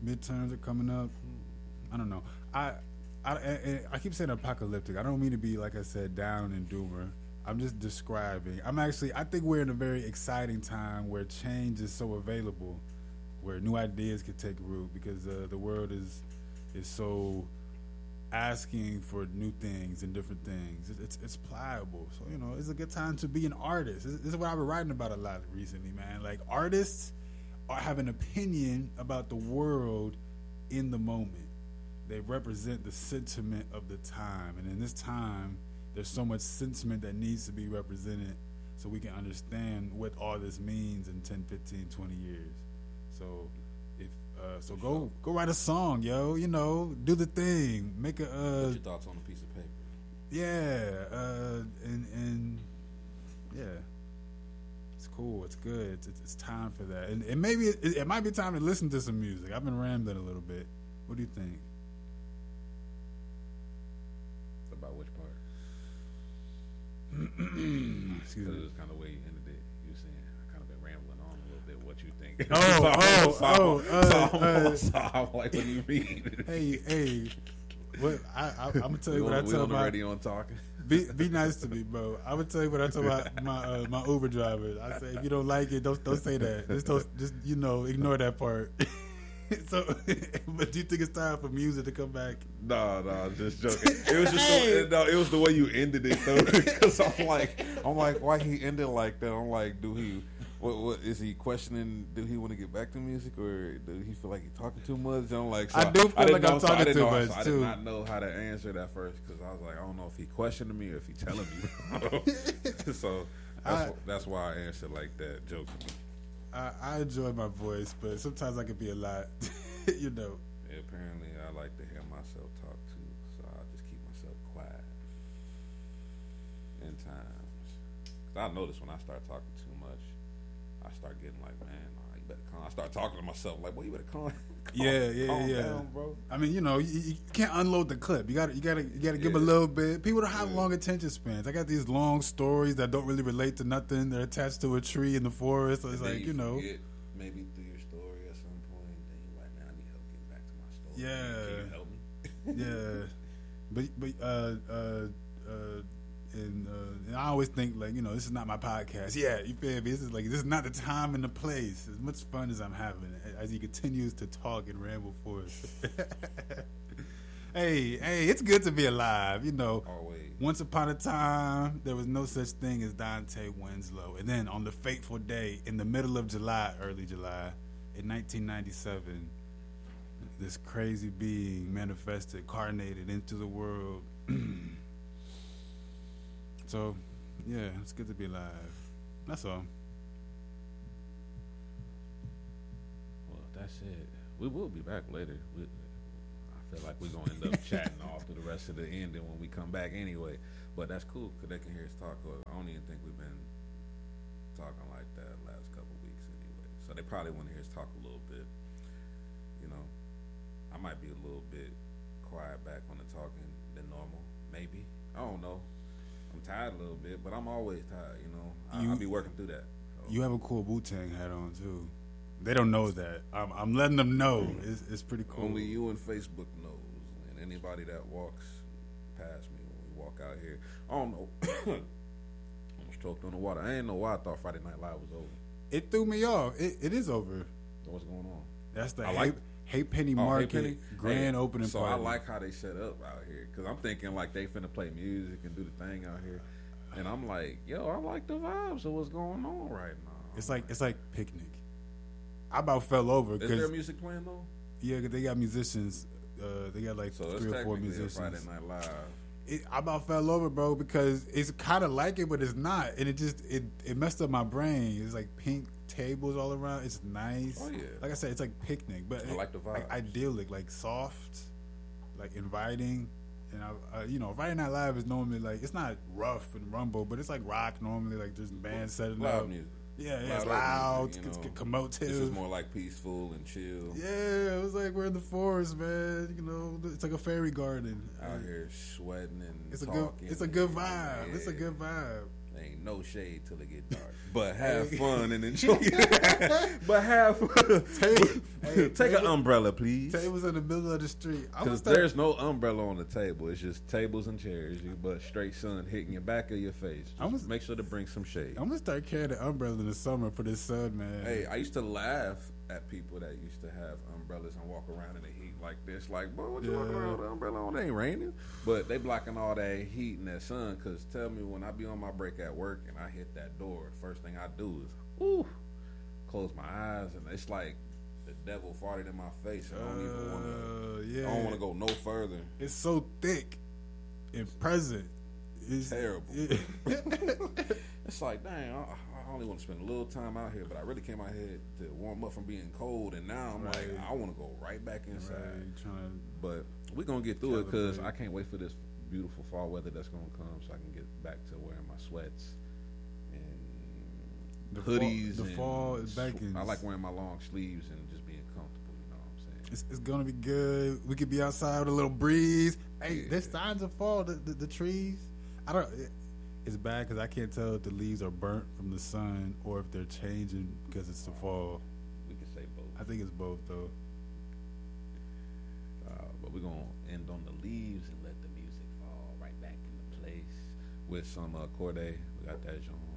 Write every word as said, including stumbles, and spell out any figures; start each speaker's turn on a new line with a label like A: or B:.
A: midterms are coming up. I don't know. I, I, I, I keep saying apocalyptic. I don't mean to be, like I said, down and doomer. I'm just describing. I'm actually, I think we're in a very exciting time where change is so available, where new ideas can take root because uh, the world is is so asking for new things and different things. It's, it's it's pliable. So, you know, it's a good time to be an artist. This is what I've been writing about a lot recently, man. Like, artists are, have an opinion about the world in the moment. They represent the sentiment of the time. And in this time, there's so much sentiment that needs to be represented so we can understand what all this means in ten, fifteen, twenty years. So if uh, so go go write a song, yo, you know, do the thing. Make a uh,
B: Put your thoughts on a piece of paper.
A: Yeah, uh, and and yeah. It's cool. It's good. It's, it's, it's time for that. And, and maybe it, it might be time to listen to some music. I've been rambling a little bit. What do you think?
B: About which part?
A: Excuse me.
B: It was kind of way you ended it. You were saying I kind of been rambling on a little bit. What you think?
A: Oh,
B: so,
A: oh,
B: so,
A: oh. Uh,
B: so,
A: uh,
B: so I'm like, what do you mean?
A: Hey, hey. What I, I, I'm gonna tell you
B: we
A: what I
B: on, we
A: tell
B: on the
A: my.
B: radio and talking.
A: Be be nice to me, bro. I'm gonna tell you what I tell my my, uh, my Uber drivers. I say if you don't like it, don't don't say that. Just don't, just you know ignore that part. So, but do you think it's time for music to come back?
B: No, no, just joking. It was just so, no, it was the way you ended it though. Because I'm like, I'm like, why he ended like that? I'm like, do he? What, what is he questioning? Do he want to get back to music, or do he feel like he's talking too much? And I'm like, so
A: I do feel
B: I
A: like
B: know,
A: I'm
B: so
A: talking too
B: know,
A: much
B: so I
A: too.
B: did not know how to answer that first because I was like, I don't know if he questioning me or if he telling me. So that's,
A: I,
B: that's why I answered like that, jokingly.
A: I, I enjoy my voice, but sometimes I can be a lot, you know.
B: Yeah, apparently, I like to hear myself talk too, so I just keep myself quiet. In times, cause I notice when I start talking too much, I start getting like, man, nah, you better calm. I start talking to myself like, well, you better calm. calm
A: Yeah, yeah,
B: calm
A: yeah,
B: down, bro.
A: I mean, you know, you, you can't unload the clip. You got to, you got to, you got to give
B: Yeah.
A: them a little bit. People don't have
B: Yeah.
A: long attention spans. I got these long stories that don't really relate to nothing. They're attached to a tree in the forest. So it's
B: And then
A: like, you know,
B: forget maybe through your story at some point, then you're like, man, I need help getting back to my story.
A: Yeah.
B: Can you help me?
A: yeah. But but uh uh uh. And, uh, and I always think like, you know, this is not my podcast. Yeah, you feel me? This is like this is not the time and the place. As much fun as I'm having as he continues to talk and ramble for us. hey, hey, it's good to be alive. You know,
B: Always.
A: once upon a time there was no such thing as Dante Winslow, and then on the fateful day in the middle of July, early July, in nineteen ninety-seven, this crazy being manifested, carnated into the world. So, yeah, it's good to be alive. That's all.
B: Well, that's it. We will be back later. We, I feel like we're going to end up chatting all through the rest of the ending when we come back anyway. But that's cool because they can hear us talk. I don't even think we've been talking like that last couple weeks anyway. So they probably want to hear us talk a little bit. You know, I might be a little bit quiet back on the talking than normal. Maybe. I don't know. I'm tired a little bit, but I'm always tired, you know. I,
A: You-
B: I'll be working through that. So.
A: You have a cool Wu-Tang hat on, too. They don't know that. I'm, I'm letting them know. It's, it's pretty cool.
B: Only you and Facebook knows, and anybody that walks past me when we walk out here. I don't know. Almost choked on the water. I ain't know why I thought Friday Night Live was over.
A: It threw me off. It, it is over.
B: So what's going on?
A: That's the
B: I
A: Hay,
B: like-
A: Hay Penny
B: Oh,
A: Market
B: Hey, Penny?
A: grand
B: Hey,
A: opening
B: so
A: party.
B: I like how they set up out here because I'm thinking like they finna play music and do the thing out here, and I'm like, yo, I like the vibes of what's going on right now.
A: It's like it's like picnic. I about fell over
B: Is there
A: because
B: music playing though?
A: yeah, 'cause they got musicians. Uh, they got like
B: So it's
A: three or four
B: technically a
A: musicians.
B: Friday Night Live.
A: It, I about fell over, bro, because it's kind of like it, but it's not, and it just it, it messed up my brain. It's like pink tables all around. It's nice.
B: Oh, yeah.
A: Like I said, it's like picnic, but
B: I
A: it-
B: like the
A: like
B: vibes.
A: idyllic, like soft, like inviting. And I, uh, you know, Friday Night Live is normally like it's not rough and rumble, but it's like rock normally, like there's bands setting
B: Loud
A: up.
B: music.
A: Yeah, yeah, it's
B: Loud
A: loud,
B: music, you
A: it's,
B: know.
A: it's commotive.
B: This is more like peaceful and chill.
A: Yeah, it was like we're in the forest, man. You know, it's like a fairy garden.
B: Out here sweating and
A: It's a
B: talking.
A: good, it's a good
B: and-
A: vibe. It's a
B: yeah.
A: good vibe.
B: There ain't no shade till it get dark. But have fun and enjoy it. But have fun.
A: Take, hey,
B: Take an umbrella, please.
A: Tables in the middle of the street.
B: Because there's no umbrella on the table. It's just tables and chairs. You but straight sun hitting your back of your face. Just
A: was,
B: make sure to bring some shade.
A: I'm gonna start carrying an umbrella in the summer for this sun, man.
B: Hey, I used to laugh at people that used to have umbrellas and walk around in the heat like this. Like, boy, what you
A: Yeah.
B: walking around with an umbrella on? It ain't raining. But they blocking all that heat and that sun. Because tell me, when I be on my break at work and I hit that door, the first thing I do is, ooh, close my eyes. And it's like the devil farted in my face. I don't even want to.
A: Uh, yeah.
B: I don't want to go no further.
A: It's so thick and present. It's
B: Terrible.
A: It,
B: It's like, dang, I, I only want to spend a little time out here, but I really came out here to warm up from being cold, and now I'm
A: Right.
B: like, I want to go right back inside.
A: right, trying
B: But we're going to get through it because
A: Calibrate.
B: I can't wait for this beautiful fall weather that's going to come so I can get back to wearing my sweats and
A: The fall-
B: hoodies.
A: the
B: and
A: fall is back in.
B: I like wearing my long sleeves and just being comfortable, you know what I'm saying?
A: It's, it's gonna be good. We could be outside with a little breeze. Hey,
B: Yeah.
A: there's signs of fall. The, the, the trees. I don't. It, it's bad because I can't tell if the leaves are burnt from the sun or if they're changing because it's the fall.
B: We can say both.
A: I think it's both though.
B: Uh, but we're going to end on the leaves and let the music fall right back into place with some uh, Corday. We got that John.